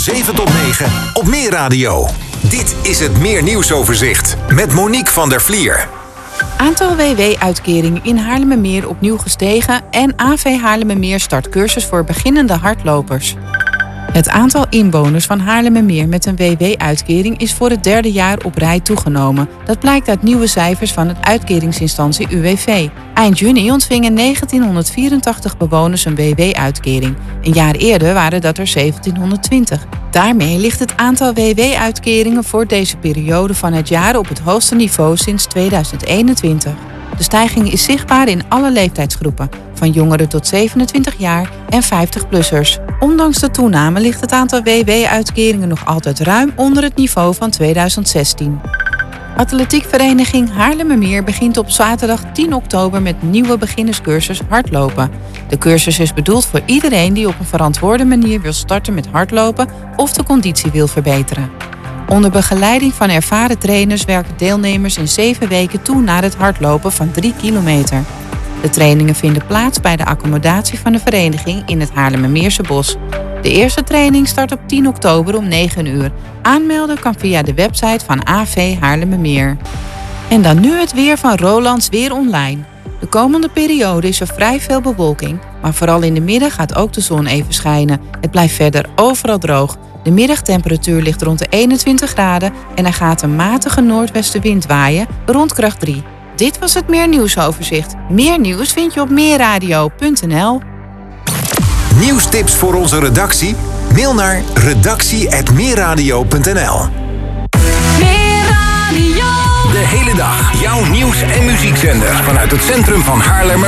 7 tot 9 op Meer Radio. Dit is het Meer Nieuwsoverzicht met Monique van der Vlier. Aantal WW-uitkeringen in Haarlemmermeer opnieuw gestegen en AV Haarlemmermeer start cursus voor beginnende hardlopers. Het aantal inwoners van Haarlemmermeer met een WW-uitkering is voor het 3e jaar op rij toegenomen. Dat blijkt uit nieuwe cijfers van het uitkeringsinstantie UWV. Eind juni ontvingen 1984 bewoners een WW-uitkering. Een jaar eerder waren dat er 1720. Daarmee ligt het aantal WW-uitkeringen voor deze periode van het jaar op het hoogste niveau sinds 2021. De stijging is zichtbaar in alle leeftijdsgroepen, van jongeren tot 27 jaar en 50-plussers. Ondanks de toename ligt het aantal WW-uitkeringen nog altijd ruim onder het niveau van 2016. Atletiekvereniging Haarlemmermeer begint op zaterdag 10 oktober met nieuwe beginnerscursus hardlopen. De cursus is bedoeld voor iedereen die op een verantwoorde manier wil starten met hardlopen of de conditie wil verbeteren. Onder begeleiding van ervaren trainers werken deelnemers in 7 weken toe naar het hardlopen van 3 kilometer. De trainingen vinden plaats bij de accommodatie van de vereniging in het Haarlemmermeerse Bos. De eerste training start op 10 oktober om 9 uur. Aanmelden kan via de website van AV Haarlemmermeer. En dan nu het weer van Rolands Weer Online. De komende periode is er vrij veel bewolking, maar vooral in de middag gaat ook de zon even schijnen. Het blijft verder overal droog. De middagtemperatuur ligt rond de 21 graden en er gaat een matige noordwestenwind waaien rond kracht 3. Dit was het Meer Nieuwsoverzicht. Meer nieuws vind je op meerradio.nl. Nieuwstips voor onze redactie? Mail naar redactie@meerradio.nl. Meer Radio. De hele dag jouw nieuws- en muziekzender vanuit het centrum van Haarlemmermeer.